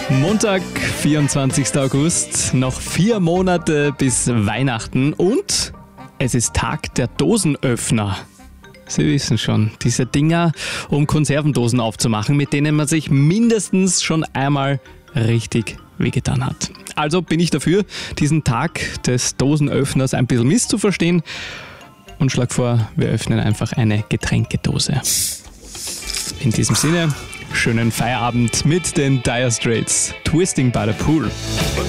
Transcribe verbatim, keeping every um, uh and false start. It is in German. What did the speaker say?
Montag, vierundzwanzigster August, noch vier Monate bis Weihnachten und es ist Tag der Dosenöffner. Sie wissen schon, diese Dinger, um Konservendosen aufzumachen, mit denen man sich mindestens schon einmal richtig wehgetan hat. Also bin ich dafür, diesen Tag des Dosenöffners ein bisschen misszuverstehen und schlage vor, wir öffnen einfach eine Getränkedose. In diesem Sinne, schönen Feierabend mit den Dire Straits, Twisting by the Pool.